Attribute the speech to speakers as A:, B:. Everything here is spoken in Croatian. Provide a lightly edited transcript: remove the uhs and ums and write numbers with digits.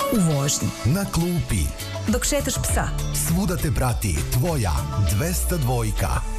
A: U vožnji.
B: Na klupi.
A: Dok šetaš psa.
B: Svuda te prati tvoja 202.